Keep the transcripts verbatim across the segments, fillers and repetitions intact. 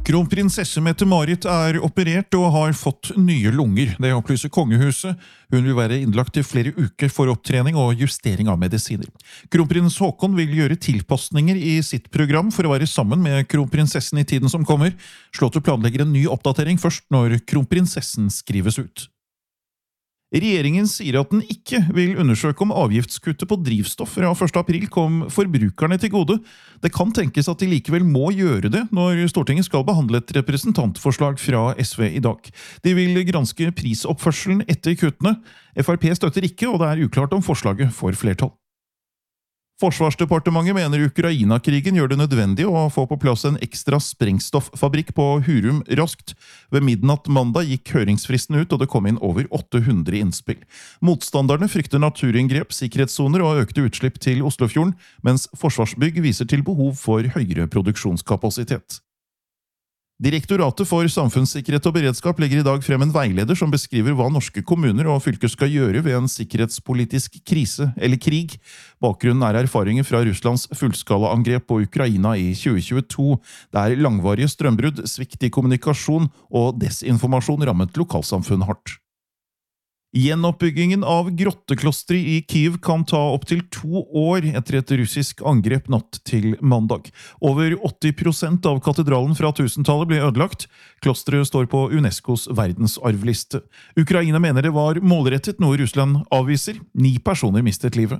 Kronprinsesse Mette-Marit er operert og har fått nye lunger. Det opplyser kongehuset. Hun vil være innlagt i flere uker for opptrening og justering av medisiner. Kronprins Haakon vil gjøre tilpasninger i sitt program for å være sammen med kronprinsessen i tiden som kommer. Slottet planlegger en ny oppdatering først når kronprinsessen skrives ut. Regjeringen sier at den ikke vil undersøke om avgiftskuttet på drivstoff fra første april kom forbrukerne til gode. Det kan tenkes at de likevel må gjøre det når Stortinget skal behandle et representantforslag fra S V i dag. De vil granske prisoppførselen etter kuttene. F R P støtter ikke, og det er uklart om forslaget får flertall. Forsvarsdepartementet mener Ukraina-krigen gjør det nødvendig å få på plass en ekstra sprengstoffabrikk på Hurum raskt. Ved midnatt mandag gikk høringsfristen ut, og det kom inn over åtte hundre innspill. Motstanderne frykter naturinngrep, sikkerhetssoner og økte utslipp til Oslofjorden, mens Forsvarsbygg viser til behov for høyere produksjonskapasitet. Direktoratet for samfunnssikkerhet og beredskap legger i dag frem en veileder som beskriver hva norske kommuner og fylker skal gjøre ved en sikkerhetspolitisk krise eller krig. Bakgrunnen er erfaringer fra Russlands fullskalaangrep på Ukraina i tjue tjueto, der langvarige strømbrudd, svikt i kommunikasjon og desinformasjon rammet lokalsamfunn hardt. Gjenoppbyggingen av grotteklosteret i Kyiv kan ta opp til to år etter et russisk angrep natt til mandag. Over åtti prosent av katedralen fra tusentallet ble ødelagt. Klosteret står på UNESCOs verdensarvliste. Ukraina mener det var målrettet, noe Russland avviser. Ni personer mistet livet.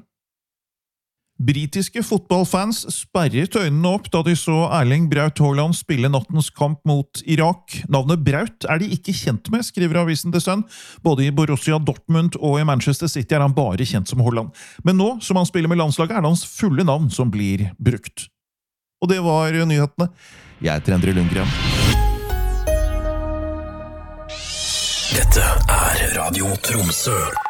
Britiske fotballfans sperret øynene opp da de så Erling Braut Haaland spille nattens kamp mot Irak. Navnet Braut er de ikke kjent med, skriver avisen The Sun. Både i Borussia Dortmund og i Manchester City er han bare kjent som Haaland. Men nå, som han spiller med landslaget, er det hans fulle navn som blir brukt. Og det var nyhetene. Jeg heter Endre Lundgren. Dette er Radio Tromsø.